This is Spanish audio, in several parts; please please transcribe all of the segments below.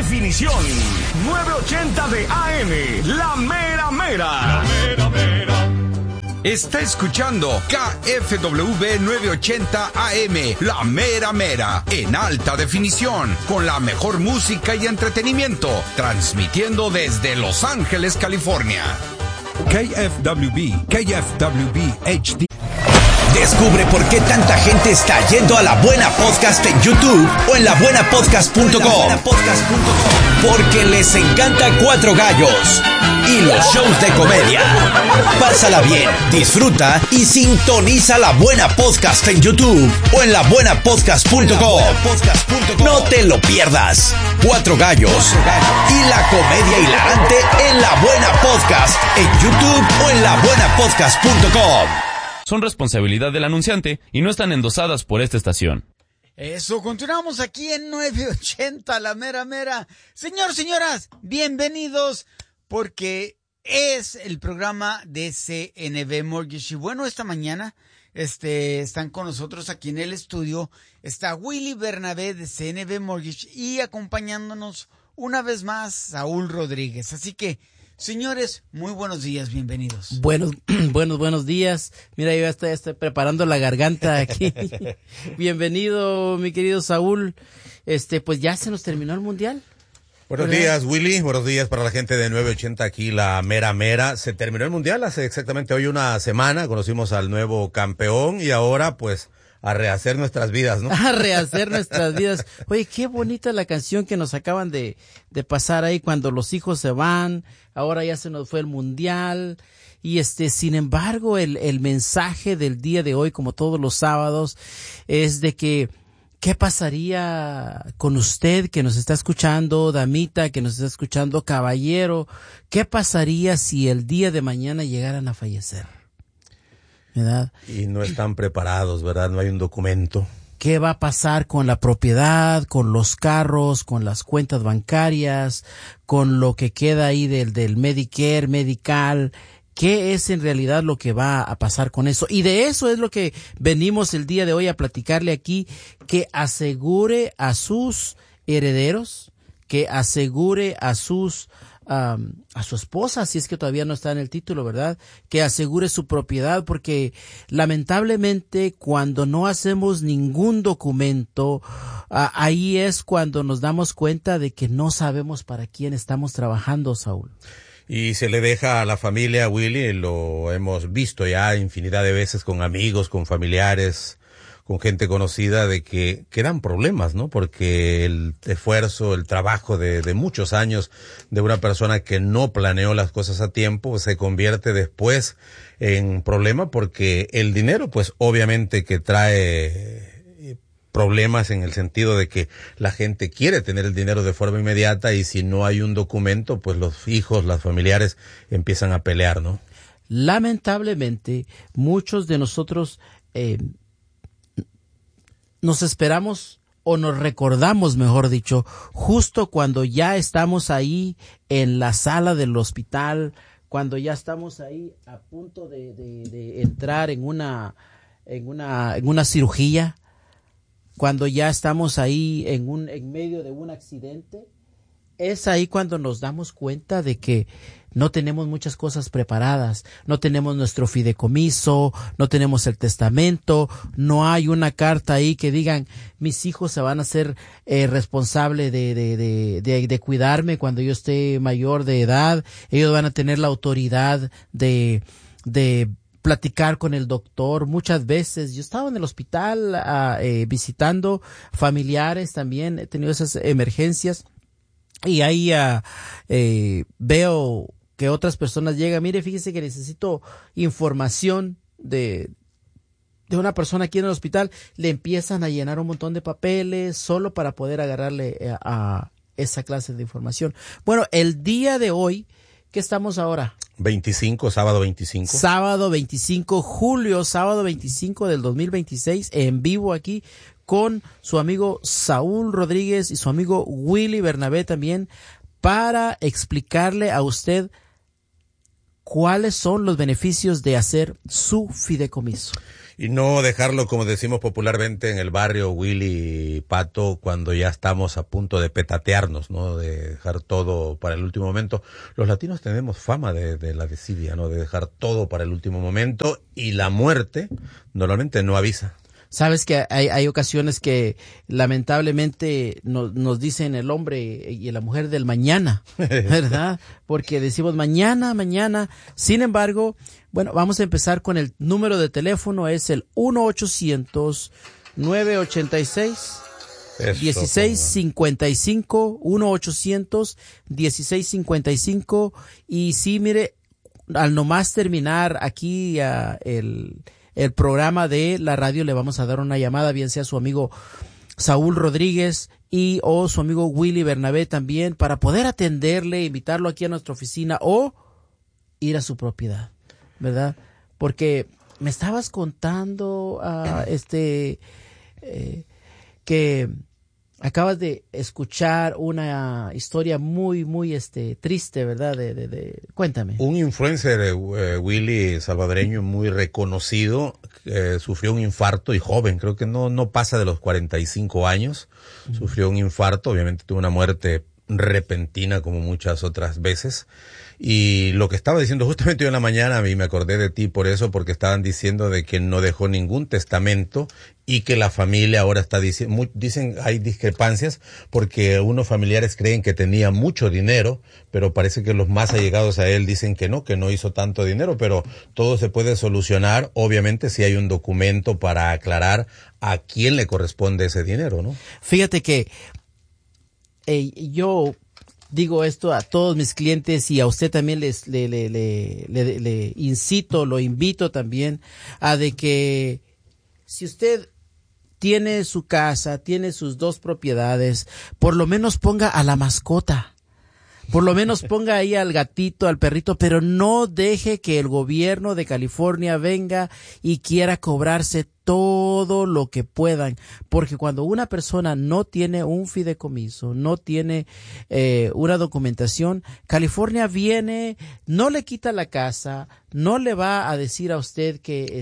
definición. 980 de AM, la mera mera. La mera mera. Está escuchando KFWB 980 AM, la mera mera, en alta definición, con la mejor música y entretenimiento, transmitiendo desde Los Ángeles, California. KFWB HD. Descubre por qué tanta gente está yendo a La Buena Podcast en YouTube o en labuenapodcast.com. Porque les encanta Cuatro Gallos y los shows de comedia. Pásala bien, disfruta y sintoniza La Buena Podcast en YouTube o en labuenapodcast.com. No te lo pierdas. Cuatro Gallos y la comedia hilarante en La Buena Podcast en YouTube o en labuenapodcast.com. Son responsabilidad del anunciante y no están endosadas por esta estación. Eso, continuamos aquí en 980, la mera mera. Señoras, bienvenidos, porque es el programa de CNB Mortgage. Y bueno, esta mañana están con nosotros aquí en el estudio. Está Willy Bernabé de CNB Mortgage y acompañándonos una vez más Saúl Rodríguez. Así que, señores, muy buenos días, bienvenidos. Buenos días. Mira, yo ya estoy preparando la garganta aquí. Bienvenido, mi querido Saúl. Pues ya se nos terminó el Mundial. Buenos días, Willy. Buenos días para la gente de 980 aquí, la mera mera. Se terminó el Mundial hace exactamente hoy una semana. Conocimos al nuevo campeón y ahora, pues, a rehacer nuestras vidas, ¿no? A rehacer nuestras vidas. Oye, qué bonita la canción que nos acaban de pasar ahí, cuando los hijos se van, ahora ya se nos fue el Mundial. Y sin embargo, el mensaje del día de hoy, como todos los sábados, es de que, ¿qué pasaría con usted que nos está escuchando, damita que nos está escuchando, caballero? ¿Qué pasaría si el día de mañana llegaran a fallecer? ¿Verdad? Y no están preparados, ¿verdad? No hay un documento. ¿Qué va a pasar con la propiedad, con los carros, con las cuentas bancarias, con lo que queda ahí del Medicare, Medical? ¿Qué es en realidad lo que va a pasar con eso? Y de eso es lo que venimos el día de hoy a platicarle aquí, que asegure a sus herederos, que asegure a su esposa, si es que todavía no está en el título, ¿verdad? Que asegure su propiedad, porque lamentablemente cuando no hacemos ningún documento, ahí es cuando nos damos cuenta de que no sabemos para quién estamos trabajando, Saúl. Y se le deja a la familia, Willy, lo hemos visto ya infinidad de veces con amigos, con familiares, con gente conocida, de que quedan problemas, ¿no? Porque el esfuerzo, el trabajo de muchos años de una persona que no planeó las cosas a tiempo se convierte después en problema, porque el dinero, pues obviamente que trae problemas en el sentido de que la gente quiere tener el dinero de forma inmediata y si no hay un documento, pues los hijos, los familiares empiezan a pelear, ¿no? Lamentablemente, muchos de nosotros nos esperamos o nos recordamos, mejor dicho, justo cuando ya estamos ahí en la sala del hospital, cuando ya estamos ahí a punto de entrar en una cirugía, cuando ya estamos ahí en medio de un accidente. Es ahí cuando nos damos cuenta de que no tenemos muchas cosas preparadas, no tenemos nuestro fideicomiso, no tenemos el testamento, no hay una carta ahí que digan, mis hijos se van a ser responsables de cuidarme cuando yo esté mayor de edad, ellos van a tener la autoridad de platicar con el doctor. Muchas veces yo estaba en el hospital visitando familiares también, he tenido esas emergencias. Y ahí veo que otras personas llegan, mire, fíjese que necesito información de una persona aquí en el hospital, le empiezan a llenar un montón de papeles solo para poder agarrarle a esa clase de información. Bueno, el día de hoy, ¿qué estamos ahora? Sábado 25. Sábado 25, julio, sábado 25 del 2026, en vivo aquí, con su amigo Saúl Rodríguez y su amigo Willy Bernabé también, para explicarle a usted cuáles son los beneficios de hacer su fideicomiso. Y no dejarlo, como decimos popularmente en el barrio, Willy y Pato, cuando ya estamos a punto de petatearnos, ¿no? De dejar todo para el último momento. Los latinos tenemos fama de la desidia, ¿no? De dejar todo para el último momento, y la muerte normalmente no avisa. Sabes que hay ocasiones que lamentablemente nos dicen el hombre y la mujer del mañana, ¿verdad? Porque decimos mañana. Sin embargo, bueno, vamos a empezar con el número de teléfono. Es el 1-800-986-1655, 1-800-1655. Y sí, mire, al nomás terminar aquí el programa de la radio, le vamos a dar una llamada, bien sea su amigo Saúl Rodríguez o su amigo Willy Bernabé también, para poder atenderle, invitarlo aquí a nuestra oficina o ir a su propiedad, ¿verdad? Porque me estabas contando que acabas de escuchar una historia muy triste, ¿verdad? Cuéntame. Un influencer, Willy, salvadoreño muy reconocido, sufrió un infarto, y joven, creo que no pasa de los 45 años, sufrió un infarto, obviamente tuvo una muerte repentina como muchas otras veces. Y lo que estaba diciendo justamente hoy en la mañana, a mí me acordé de ti por eso, porque estaban diciendo de que no dejó ningún testamento y que la familia ahora está dicen hay discrepancias, porque unos familiares creen que tenía mucho dinero, pero parece que los más allegados a él dicen que no hizo tanto dinero, pero todo se puede solucionar, obviamente, si hay un documento para aclarar a quién le corresponde ese dinero, ¿no? Fíjate que yo digo esto a todos mis clientes, y a usted también le incito, lo invito también a de que si usted tiene su casa, tiene sus 2 propiedades, por lo menos ponga a la mascota. Por lo menos ponga ahí al gatito, al perrito, pero no deje que el gobierno de California venga y quiera cobrarse todo lo que puedan, porque cuando una persona no tiene un fideicomiso, no tiene una documentación, California viene, no le quita la casa, no le va a decir a usted que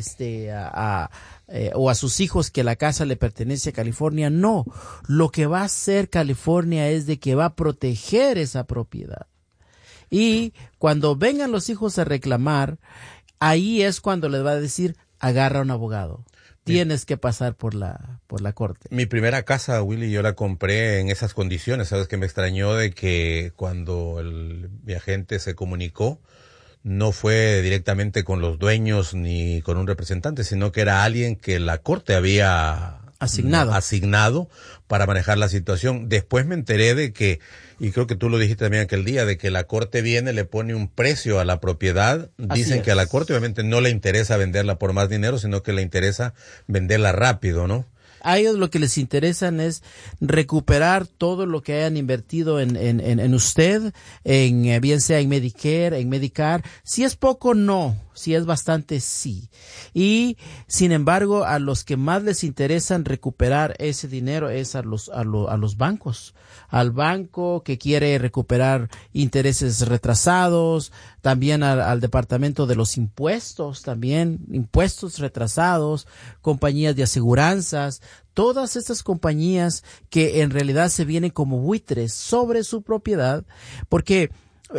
o a sus hijos que la casa le pertenece a California. No, lo que va a hacer California es de que va a proteger esa propiedad. Y cuando vengan los hijos a reclamar, ahí es cuando les va a decir, agarra un abogado. Tienes que pasar por la corte. Mi primera casa, Willy, yo la compré en esas condiciones. Sabes que me extrañó de que cuando mi agente se comunicó, no fue directamente con los dueños ni con un representante, sino que era alguien que la corte había asignado para manejar la situación. Después me enteré de que, y creo que tú lo dijiste también aquel día, de que la corte viene, le pone un precio a la propiedad. Dicen que a la corte obviamente no le interesa venderla por más dinero, sino que le interesa venderla rápido, ¿no? A ellos lo que les interesan es recuperar todo lo que hayan invertido en usted, bien sea en Medicare, en Medicare. Si es poco, no. Si es bastante, sí. Y, sin embargo, a los que más les interesan recuperar ese dinero es a los bancos. Al banco que quiere recuperar intereses retrasados, también al departamento de los impuestos, también impuestos retrasados, compañías de aseguranzas, todas estas compañías que en realidad se vienen como buitres sobre su propiedad, porque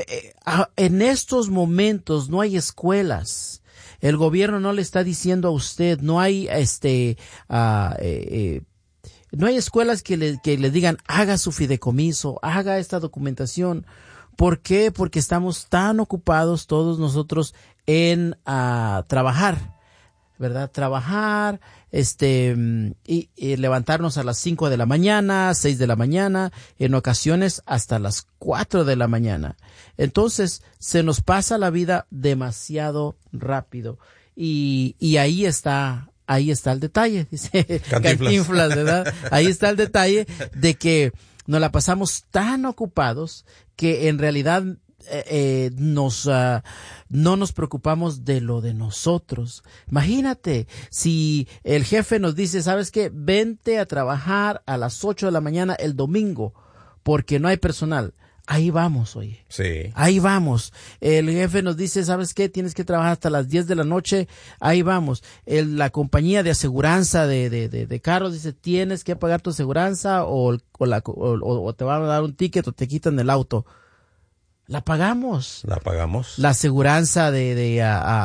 en estos momentos no hay escuelas. El gobierno no le está diciendo a usted, no hay no hay escuelas que le digan, haga su fideicomiso, haga esta documentación. ¿Por qué? Porque estamos tan ocupados todos nosotros en trabajar, ¿verdad? Trabajar, y levantarnos a las 5 de la mañana, 6 de la mañana, en ocasiones hasta las 4 de la mañana. Entonces, se nos pasa la vida demasiado rápido. Y ahí está el detalle, dice Cantinflas, ¿verdad? Ahí está el detalle de que nos la pasamos tan ocupados que en realidad no nos preocupamos de lo de nosotros. Imagínate, si el jefe nos dice, ¿sabes qué? Vente a trabajar a las 8 de la mañana el domingo porque no hay personal. Ahí vamos, oye. Sí. Ahí vamos. El jefe nos dice, ¿sabes qué? Tienes que trabajar hasta las 10 de la noche. Ahí vamos. La compañía de aseguranza de carros dice, tienes que pagar tu aseguranza o te van a dar un ticket o te quitan el auto. La pagamos. La pagamos. La aseguranza de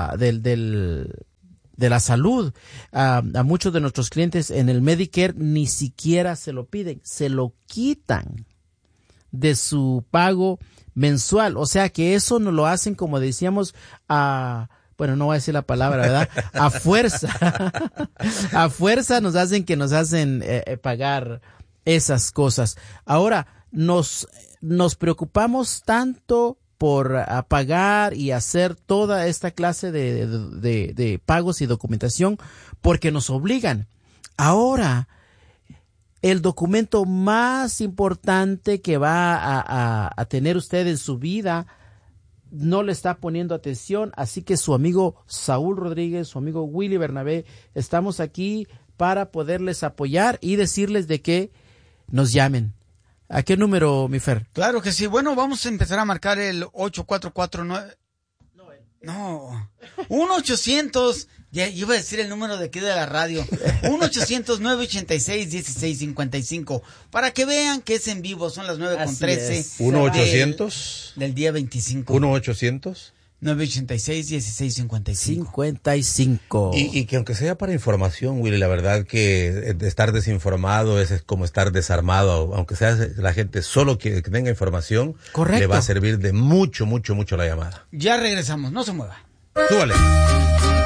la salud. A muchos de nuestros clientes en el Medicare ni siquiera se lo piden, se lo quitan de su pago mensual. O sea que eso nos lo hacen, como decíamos, bueno, no voy a decir la palabra, ¿verdad? A fuerza. A fuerza nos hacen pagar esas cosas. Ahora, nos preocupamos tanto por pagar y hacer toda esta clase de pagos y documentación porque nos obligan. Ahora, el documento más importante que va a tener usted en su vida no le está poniendo atención, así que su amigo Saúl Rodríguez, su amigo Willy Bernabé, estamos aquí para poderles apoyar y decirles de que nos llamen. ¿A qué número, mi Fer? Claro que sí. Bueno, vamos a empezar a marcar el 8449. No, 1-800, ya iba a decir el número de aquí de la radio, 1-800-986-1655, para que vean que es en vivo, son las 9:13. 1-800 del día 25. 1-800 986-1655. Y que aunque sea para información, Willy, la verdad que estar desinformado es como estar desarmado. Aunque sea la gente solo que tenga información, correcto, le va a servir de mucho la llamada. Ya regresamos, no se mueva. Súbale.